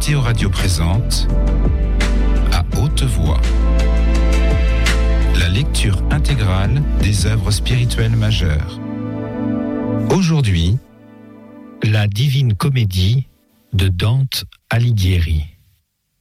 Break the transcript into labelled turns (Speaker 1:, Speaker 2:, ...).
Speaker 1: Météo Radio présente à haute voix la lecture intégrale des œuvres spirituelles majeures. Aujourd'hui,
Speaker 2: la Divine Comédie de Dante Alighieri.